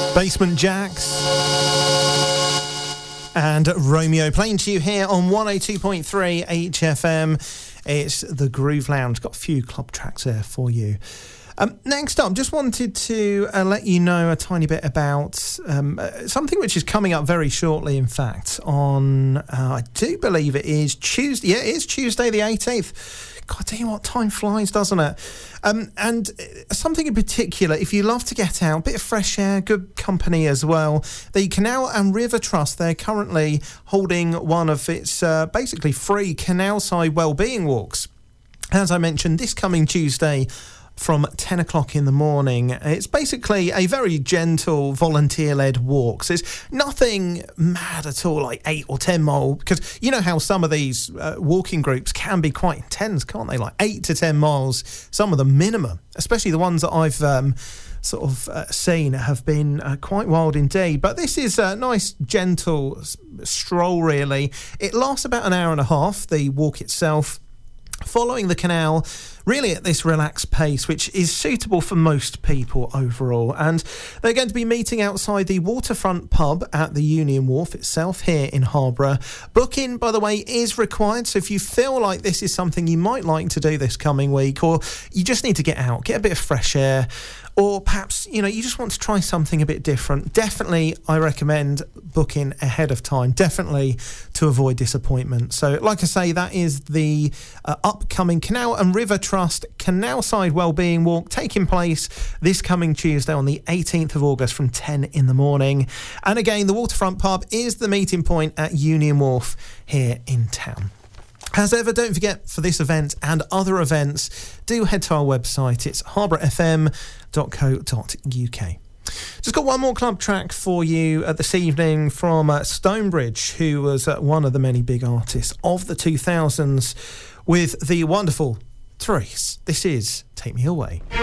Basement Jaxx and Romeo playing to you here on 102.3 HFM. It's the Groove Lounge. Got a few club tracks there for you. Next up, just wanted to let you know a tiny bit about something which is coming up very shortly, in fact, on, I do believe it is Tuesday. Yeah, it is Tuesday the 18th. God, I tell you what, time flies, doesn't it? And something in particular, if you love to get out, a bit of fresh air, good company as well, the Canal and River Trust, they're currently holding one of its basically free canal side wellbeing walks. As I mentioned, this coming Tuesday from 10 o'clock in the morning. It's basically a very gentle volunteer-led walk. So it's nothing mad at all, like 8 or 10 mile, because you know how some of these walking groups can be quite intense, can't they? Like 8 to 10 miles, some of them minimum, especially the ones that I've seen have been quite wild indeed. But this is a nice, gentle stroll, really. It lasts about an hour and a half, the walk itself, following the canal, really at this relaxed pace, which is suitable for most people overall. And they're going to be meeting outside the waterfront pub at the Union Wharf itself here in Harborough. Booking, by the way, is required, so if you feel like this is something you might like to do this coming week, or you just need to get out, get a bit of fresh air, or perhaps, you know, you just want to try something a bit different, definitely I recommend booking ahead of time, definitely to avoid disappointment. So, like I say, that is the upcoming Canal and River Trust Canal Side Wellbeing Walk taking place this coming Tuesday on the 18th of August from 10 in the morning. And again, the Waterfront Pub is the meeting point at Union Wharf here in town. As ever, don't forget, for this event and other events, do head to our website. It's harbourfm.co.uk. Just got one more club track for you this evening from Stonebridge, who was one of the many big artists of the 2000s with the wonderful Therese. This is Take Me Away.